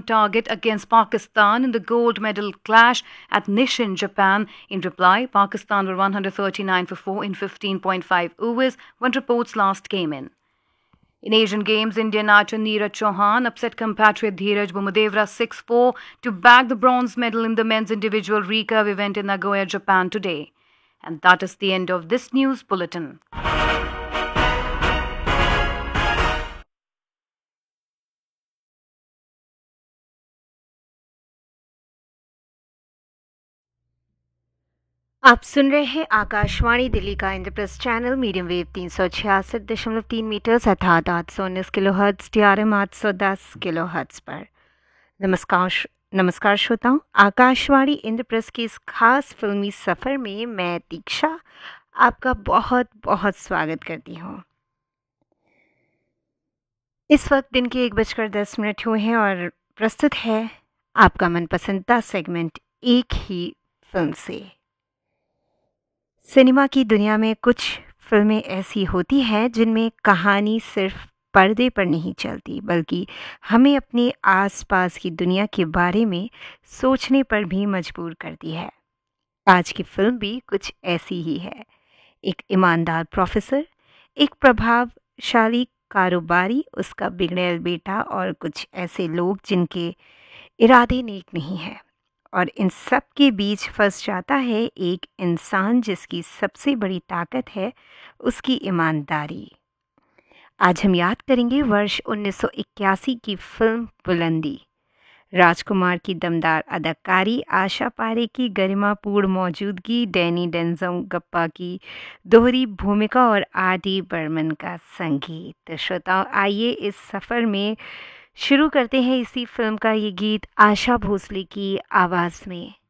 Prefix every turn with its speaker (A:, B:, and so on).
A: target against Pakistan in the gold medal clash at Nishin, Japan. In reply, Pakistan were 139 for 4 in 15.5 overs when reports last came in. In Asian Games, Indian archer Neeraj Chauhan upset compatriot Dheeraj Bumudevra 6-4 to bag the bronze medal in the men's individual recurve event in Nagoya, Japan today. And that is the end of this news bulletin.
B: आप सुन रहे हैं आकाशवाणी दिल्ली का Indraprastha channel medium wave 366.3 metres अर्थात 819 kilohertz TRM 810 kilohertz पर। नमस्कार श्रोताओं, आकाशवाणी इंद्रप्रस्थ के इस खास फिल्मी सफ़र में मैं दीक्षा आपका बहुत बहुत स्वागत करती हूँ। इस वक्त दिन के 1:10 हुए हैं और प्रस्तुत है आपका मनपसंदीदा सेगमेंट एक ही फिल्म से। सिनेमा की दुनिया में कुछ फिल्में ऐसी होती हैं जिनमें कहानी सिर्फ पर्दे पर नहीं चलती, बल्कि हमें अपने आसपास की दुनिया के बारे में सोचने पर भी मजबूर करती है। आज की फिल्म भी कुछ ऐसी ही है। एक ईमानदार प्रोफेसर, एक प्रभावशाली कारोबारी, उसका बिगड़ैल बेटा और कुछ ऐसे लोग जिनके इरादे नेक नहीं हैं, और इन सब के बीच फंस जाता है एक इंसान जिसकी सबसे बड़ी ताकत है उसकी ईमानदारी। आज हम याद करेंगे वर्ष 1981 की फिल्म बुलंदी। राजकुमार की दमदार अदाकारी, आशा पारे की गरिमापूर्ण मौजूदगी, डैनी डेंजोंगप्पा की दोहरी भूमिका और R.D. बर्मन का संगीत। तो श्रोताओ, आइए इस सफ़र में शुरू करते हैं इसी फिल्म का ये गीत आशा भोसले की आवाज़ में।